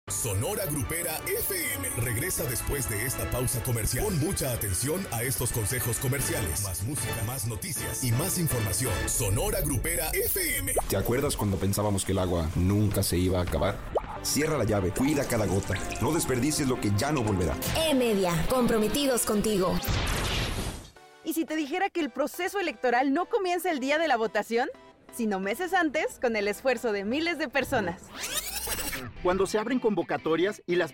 Sonora Grupera FM regresa después de esta pausa comercial. Pon mucha atención a estos consejos comerciales. Más música, más noticias y más información. Sonora Grupera FM. ¿Te acuerdas cuando pensábamos que el agua nunca se iba a acabar? Cierra la llave, cuida cada gota. No desperdicies lo que ya no volverá. E-Media, comprometidos contigo. ¿Y si te dijera que el proceso electoral no comienza el día de la votación, sino meses antes, con el esfuerzo de miles de personas? Cuando se abren convocatorias y las